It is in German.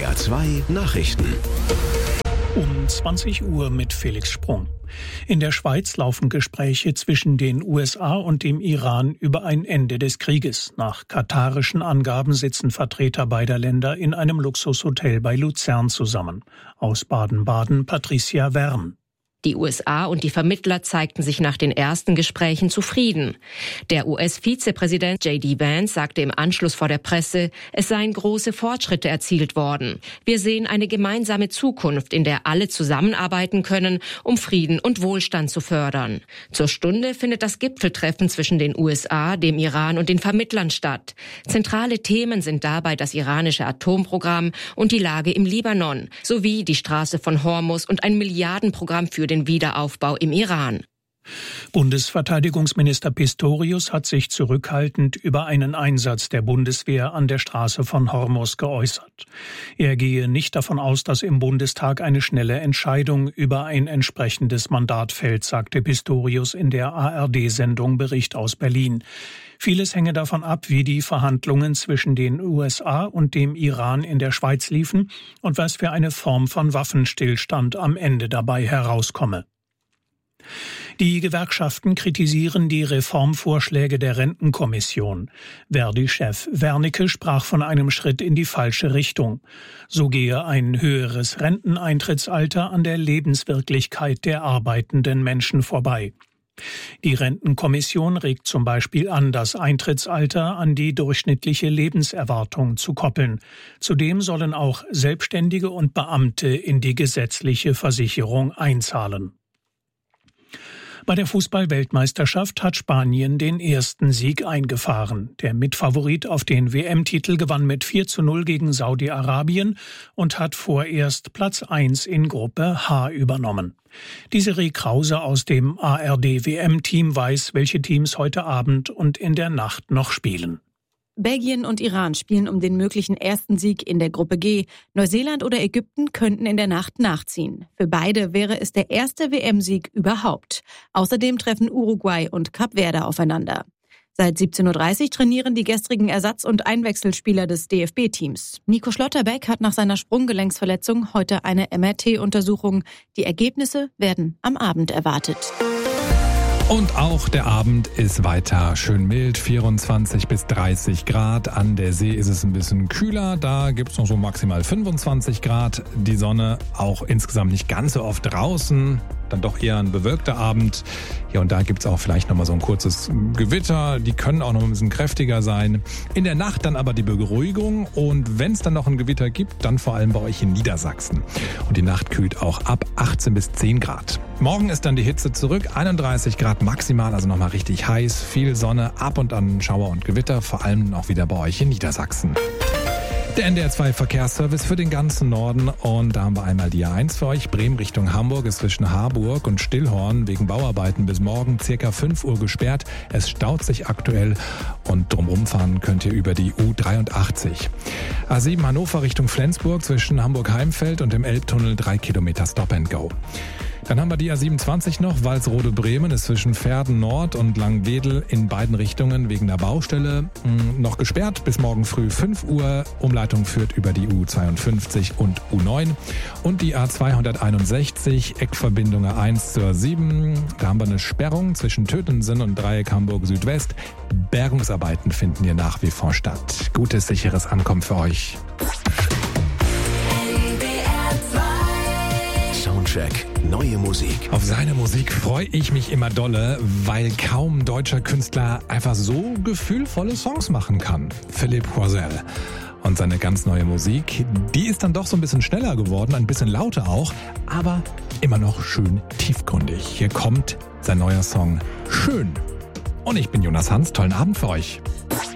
SWR 2 Nachrichten. Um 20 Uhr mit Felix Sprung. In der Schweiz laufen Gespräche zwischen den USA und dem Iran über ein Ende des Krieges. Nach katarischen Angaben sitzen Vertreter beider Länder in einem Luxushotel bei Luzern zusammen. Aus Baden-Baden Patricia Wern. Die USA und die Vermittler zeigten sich nach den ersten Gesprächen zufrieden. Der US-Vizepräsident J.D. Vance sagte im Anschluss vor der Presse, es seien große Fortschritte erzielt worden. Wir sehen eine gemeinsame Zukunft, in der alle zusammenarbeiten können, um Frieden und Wohlstand zu fördern. Zur Stunde findet das Gipfeltreffen zwischen den USA, dem Iran und den Vermittlern statt. Zentrale Themen sind dabei das iranische Atomprogramm und die Lage im Libanon, sowie die Straße von Hormuz und ein Milliardenprogramm für den Wiederaufbau im Iran. Bundesverteidigungsminister Pistorius hat sich zurückhaltend über einen Einsatz der Bundeswehr an der Straße von Hormuz geäußert. Er gehe nicht davon aus, dass im Bundestag eine schnelle Entscheidung über ein entsprechendes Mandat fällt, sagte Pistorius in der ARD-Sendung Bericht aus Berlin. Vieles hänge davon ab, wie die Verhandlungen zwischen den USA und dem Iran in der Schweiz liefen und was für eine Form von Waffenstillstand am Ende dabei herauskomme. Die Gewerkschaften kritisieren die Reformvorschläge der Rentenkommission. Verdi-Chef Wernicke sprach von einem Schritt in die falsche Richtung. So gehe ein höheres Renteneintrittsalter an der Lebenswirklichkeit der arbeitenden Menschen vorbei. Die Rentenkommission regt zum Beispiel an, das Eintrittsalter an die durchschnittliche Lebenserwartung zu koppeln. Zudem sollen auch Selbstständige und Beamte in die gesetzliche Versicherung einzahlen. Bei der Fußball-Weltmeisterschaft hat Spanien den ersten Sieg eingefahren. Der Mitfavorit auf den WM-Titel gewann mit 4:0 gegen Saudi-Arabien und hat vorerst Platz 1 in Gruppe H übernommen. Desiree Krause aus dem ARD-WM-Team weiß, welche Teams heute Abend und in der Nacht noch spielen. Belgien und Iran spielen um den möglichen ersten Sieg in der Gruppe G. Neuseeland oder Ägypten könnten in der Nacht nachziehen. Für beide wäre es der erste WM-Sieg überhaupt. Außerdem treffen Uruguay und Kap Verde aufeinander. Seit 17:30 Uhr trainieren die gestrigen Ersatz- und Einwechselspieler des DFB-Teams. Nico Schlotterbeck hat nach seiner Sprunggelenksverletzung heute eine MRT-Untersuchung. Die Ergebnisse werden am Abend erwartet. Und auch der Abend ist weiter schön mild, 24 bis 30 Grad. An der See ist es ein bisschen kühler, da gibt es noch so maximal 25 Grad. Die Sonne auch insgesamt nicht ganz so oft draußen, dann doch eher ein bewölkter Abend. Hier und da gibt es auch vielleicht noch mal so ein kurzes Gewitter, die können auch noch ein bisschen kräftiger sein. In der Nacht dann aber die Beruhigung und wenn es dann noch ein Gewitter gibt, dann vor allem bei euch in Niedersachsen. Und die Nacht kühlt auch ab 18 bis 10 Grad. Morgen ist dann die Hitze zurück, 31 Grad maximal, also nochmal richtig heiß, viel Sonne, ab und an Schauer und Gewitter, vor allem auch wieder bei euch in Niedersachsen. Der NDR 2 Verkehrsservice für den ganzen Norden und da haben wir einmal die A1 für euch. Bremen Richtung Hamburg ist zwischen Harburg und Stillhorn wegen Bauarbeiten bis morgen circa 5 Uhr gesperrt. Es staut sich aktuell und drumherum fahren könnt ihr über die U83. A7 Hannover Richtung Flensburg zwischen Hamburg-Heimfeld und dem Elbtunnel 3 Kilometer Stop and Go. Dann haben wir die A27 noch, Walsrode-Bremen ist zwischen Verden Nord und Langwedel in beiden Richtungen wegen der Baustelle noch gesperrt bis morgen früh 5 Uhr. Umleitung führt über die U52 und U9. Und die A261, Eckverbindung A1 zur 7. Da haben wir eine Sperrung zwischen Tötensen und Dreieck Hamburg Südwest. Bergungsarbeiten finden hier nach wie vor statt. Gutes, sicheres Ankommen für euch. Soundcheck, neue Musik. Auf seine Musik freue ich mich immer dolle, weil kaum deutscher Künstler einfach so gefühlvolle Songs machen kann. Philipp Choiseul. Und seine ganz neue Musik, die ist dann doch so ein bisschen schneller geworden, ein bisschen lauter auch, aber immer noch schön tiefgründig. Hier kommt sein neuer Song Schön. Und ich bin Jonas Hans, tollen Abend für euch.